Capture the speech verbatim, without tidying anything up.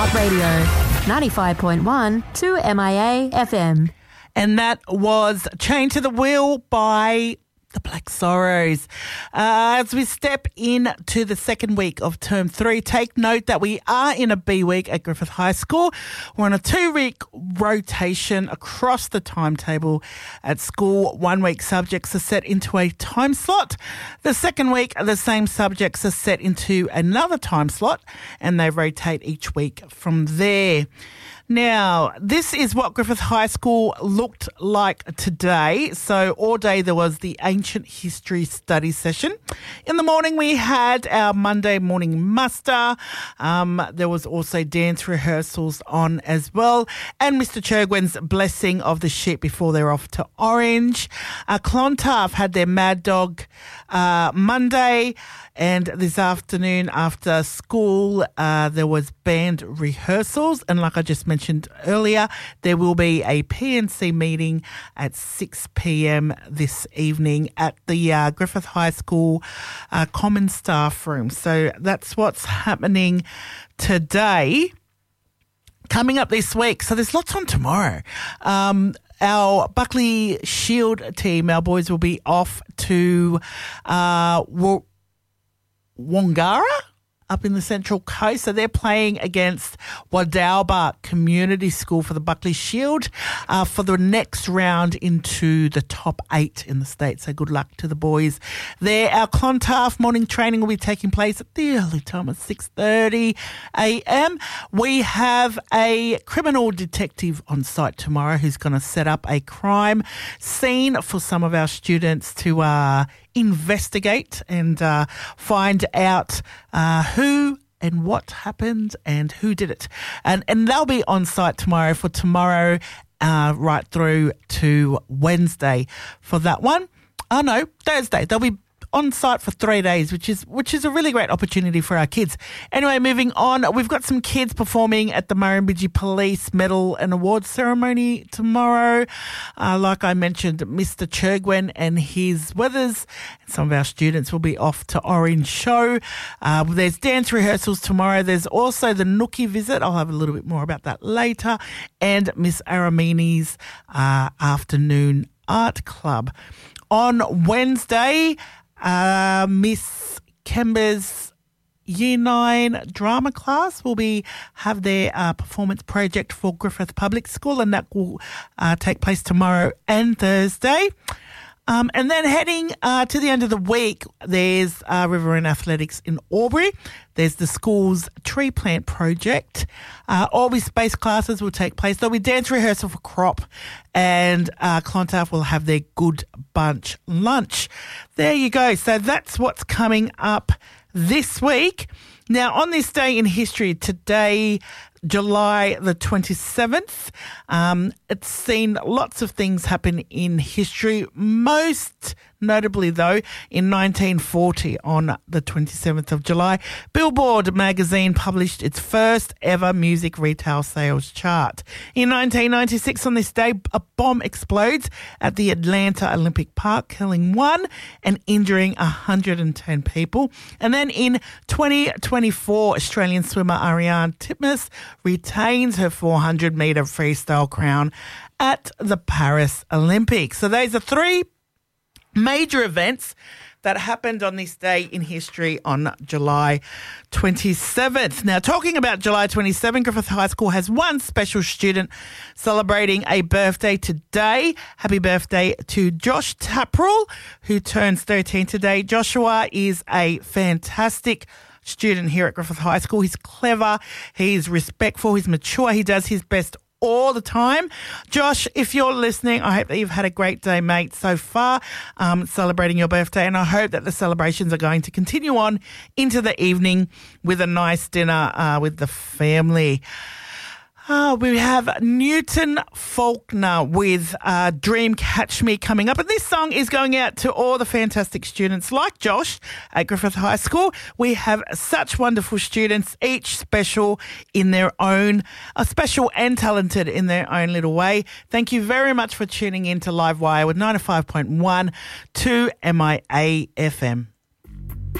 Heart Radio, ninety-five point one to M I A F M. And that was Chained to the Wheel by the Black Sorrows. Uh, as we step into the second week of term three, take note that we are in a B week at Griffith High School. We're on a two-week rotation across the timetable at school. One week subjects are set into a time slot. The second week, the same subjects are set into another time slot, and they rotate each week from there. Now, this is what Griffith High School looked like today. So all day there was the Ancient History Study session. In the morning we had our Monday morning muster. Um, there was also dance rehearsals on as well. And Mister Churgwen's blessing of the sheep before they're off to Orange. Uh, Clontarf had their Mad Dog uh, Monday. And this afternoon after school, uh, there was band rehearsals. And like I just mentioned earlier, there will be a P N C meeting at six p.m. this evening at the uh, Griffith High School uh, Common Staff Room. So that's what's happening today. Coming up this week, so there's lots on tomorrow. Um, our Buckley Shield team, our boys will be off to uh, Wa- Wangara up in the Central Coast. So they're playing against Wadalba Community School for the Buckley Shield uh, for the next round into the top eight in the state. So good luck to the boys there. Our Clontarf morning training will be taking place at the early time of six thirty a.m. We have a criminal detective on site tomorrow who's going to set up a crime scene for some of our students to uh, investigate and uh, find out uh, who and what happened and who did it. And and they'll be on site tomorrow for tomorrow uh, right through to Wednesday for that one. Oh, no, Thursday. They'll be on site for three days, which is which is a really great opportunity for our kids. Anyway, moving on, we've got some kids performing at the Murrumbidgee Police Medal and Awards ceremony tomorrow. Uh, like I mentioned, Mister Churgwen and his Weathers, and some of our students will be off to Orange Show. Uh, there's dance rehearsals tomorrow. There's also the Nookie visit. I'll have a little bit more about that later. And Miss Aramini's uh, afternoon art club. On Wednesday, Uh, Miss Kember's Year nine drama class will be have their uh, performance project for Griffith Public School, and that will uh, take place tomorrow and Thursday. Um, and then heading uh, to the end of the week, there's uh, Riverine Athletics in Albury. There's the school's tree plant project. Uh, Albury space classes will take place. There'll be dance rehearsal for Crop, and uh, Clontarf will have their Good Bunch lunch. There you go. So that's what's coming up this week. Now, on this day in history, today, July the twenty-seventh, um, it's seen lots of things happen in history, most notably, though, in nineteen forty, on the twenty-seventh of July, Billboard magazine published its first ever music retail sales chart. In nineteen ninety-six, on this day, a bomb explodes at the Atlanta Olympic Park, killing one and injuring one hundred ten people. And then in twenty twenty-four, Australian swimmer Ariane Titmus retains her four hundred metre freestyle crown at the Paris Olympics. So those are three major events that happened on this day in history on July twenty-seventh. Now, talking about July twenty-seventh, Griffith High School has one special student celebrating a birthday today. Happy birthday to Josh Taprell, who turns thirteen today. Joshua is a fantastic student here at Griffith High School. He's clever, he's respectful, he's mature, he does his best all the time. Josh, if you're listening, I hope that you've had a great day, mate, so far, um, celebrating your birthday, and I hope that the celebrations are going to continue on into the evening with a nice dinner uh, with the family. Uh, we have Newton Faulkner with uh, Dream Catch Me coming up. And this song is going out to all the fantastic students like Josh at Griffith High School. We have such wonderful students, each special in their own, uh, special and talented in their own little way. Thank you very much for tuning in to Live Wire with ninety-five point one to M I A F M.